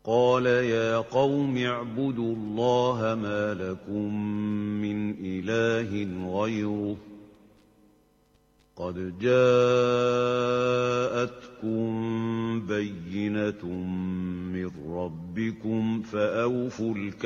قَالَ يَا قَوْمِ اعْبُدُوا اللَّهَ مَا لَكُم مِّنْ إِلَٰهٍ غَيْرُهُ ۖ قَدْ جَاءَتْكُم بَيِّنَةٌ مِّن رَّبِّكُمْ فَأَوْفُوا